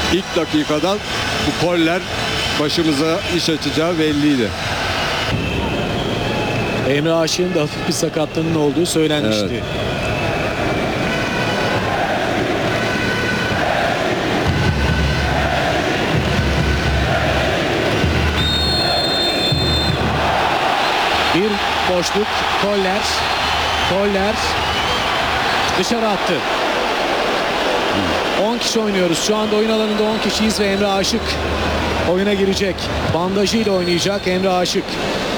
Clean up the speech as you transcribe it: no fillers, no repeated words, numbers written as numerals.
ilk dakikadan bu koller başımıza iş açacağı belliydi. Emre Aşık'ın da hafif bir sakatlığının olduğu söylenmişti. Evet. Bir boşluk. Koller dışarı attı. 10 kişi oynuyoruz. Şu anda oyun alanında 10 kişiyiz ve Emre Aşık oyuna girecek. Bandajıyla oynayacak Emre Aşık.